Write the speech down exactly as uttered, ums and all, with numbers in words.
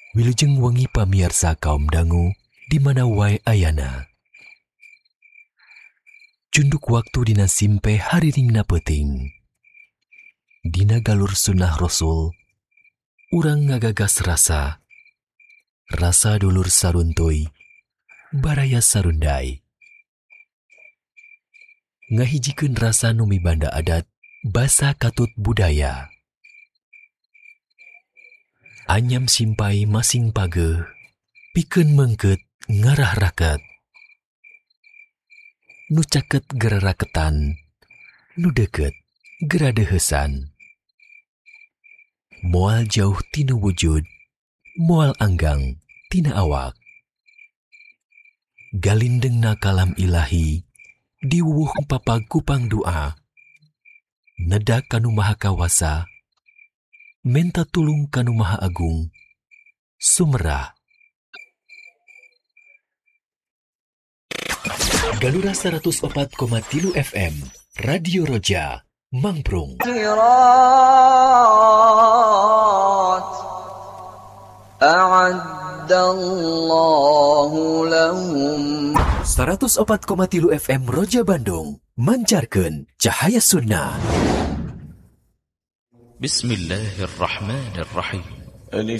Wilujeng wengi pamiarsa kaum dangu di mana wae ayana. Cunduk waktu dina simpe hariringna peuting. Dina galur sunnah Rasul, urang ngagagas rasa. Rasa dulur saruntoy, baraya sarundai. Ngahijikeun rasa nu mibanda adat, basa katut budaya. Anyam simpai masing pageuh, pikeun meungkeut ngarah raket. Nu caket geraraketan, nu deukeut geradeuheusan. Moal jauh tinu wujud, moal anggang tina awak. Galindengna kalam ilahi, diwuwuh papag kupang doa. Nedak kanu maha kawasa, menta tulung kanu maha agung, sumerah. Galura seratus opat koma tilu F M, Radio Roja, Mangprung. A'addallahu lahum. seratus opat koma tilu F M Roja Bandung, mancarkeun cahaya sunnah. Bismillahirrahmanirrahim.